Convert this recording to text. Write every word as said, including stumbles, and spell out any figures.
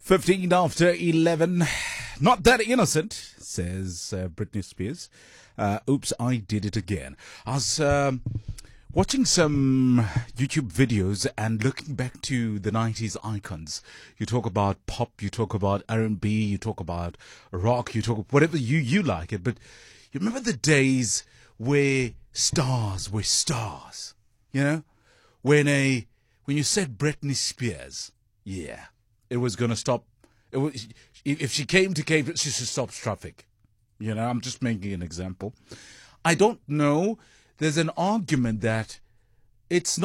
fifteen after eleven. Not that innocent, says uh, Britney Spears. Uh, oops, I did it again. I was um, watching some YouTube videos and looking back to the nineties icons. You talk about pop, you talk about R and B, you talk about rock, you talk whatever you, you like it. But you remember the days where stars were stars, you know? When a when you said Britney Spears, yeah, it was going to stop. It was, if she came to Cape, she should stop traffic. You know, I'm just making an example. I don't know. There's an argument that it's not.